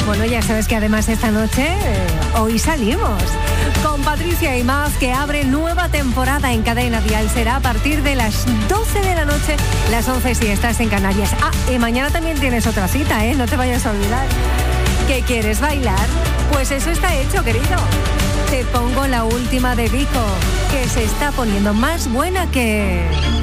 Bueno, ya sabes que además esta noche, hoy salimos con Patricia y más, que abre nueva temporada en Cadena Dial. Será a partir de las 12 de la noche, las 11 si estás en Canarias. Y mañana también tienes otra cita, no te vayas a olvidar. ¿Qué quieres bailar? Pues eso está hecho, querido. Te pongo la última de Vico, que se está poniendo más buena que...